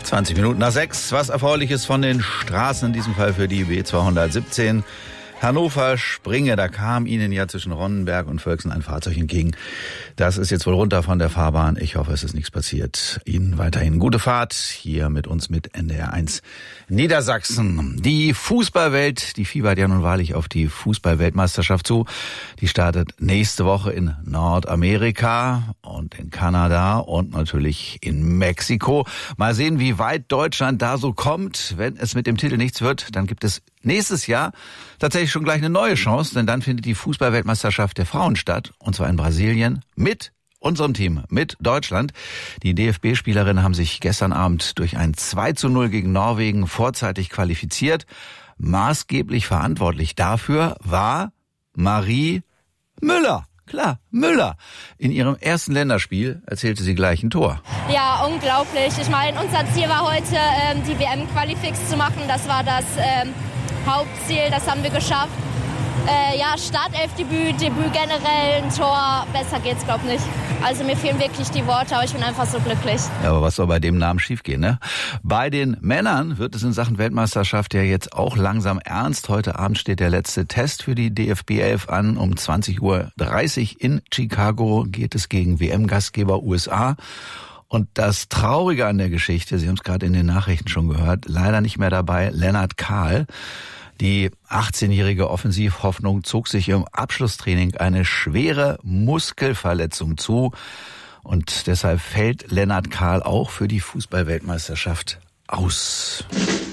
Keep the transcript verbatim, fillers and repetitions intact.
zwanzig Minuten nach sechs. Was Erfreuliches von den Straßen, in diesem Fall für die B zweihundertsiebzehn. Hannover-Springe, da kam Ihnen ja zwischen Ronnenberg und Völksen ein Fahrzeug entgegen. Das ist jetzt wohl runter von der Fahrbahn. Ich hoffe, es ist nichts passiert. Ihnen weiterhin gute Fahrt hier mit uns mit N D R eins Niedersachsen. Die Fußballwelt, die fiebert ja nun wahrlich auf die Fußball-Weltmeisterschaft zu. Die startet nächste Woche in Nordamerika und in Kanada und natürlich in Mexiko. Mal sehen, wie weit Deutschland da so kommt. Wenn es mit dem Titel nichts wird, dann gibt es nächstes Jahr tatsächlich schon gleich eine neue Chance, denn dann findet die Fußball-Weltmeisterschaft der Frauen statt, und zwar in Brasilien mit unserem Team, mit Deutschland. Die D F B-Spielerinnen haben sich gestern Abend durch ein zwei zu null gegen Norwegen vorzeitig qualifiziert. Maßgeblich verantwortlich dafür war Marie Müller. Klar, Müller. In ihrem ersten Länderspiel erzielte sie gleich ein Tor. Ja, unglaublich. Ich meine, unser Ziel war heute, ähm, die W M-Qualifix zu machen. Das war das ähm, Hauptziel, das haben wir geschafft. Äh, ja, Startelfdebüt, Debüt generell, ein Tor, besser geht's, glaub nicht. Also mir fehlen wirklich die Worte, aber ich bin einfach so glücklich. Ja, aber was soll bei dem Namen schiefgehen, ne? Bei den Männern wird es in Sachen Weltmeisterschaft ja jetzt auch langsam ernst. Heute Abend steht der letzte Test für die D F B elf an. Um zwanzig Uhr dreißig in Chicago geht es gegen W M-Gastgeber U S A. Und das Traurige an der Geschichte, Sie haben es gerade in den Nachrichten schon gehört, leider nicht mehr dabei, Lennart Kahl. Die achtzehnjährige Offensivhoffnung zog sich im Abschlusstraining eine schwere Muskelverletzung zu. Und deshalb fällt Lennart Kahl auch für die Fußball-Weltmeisterschaft aus.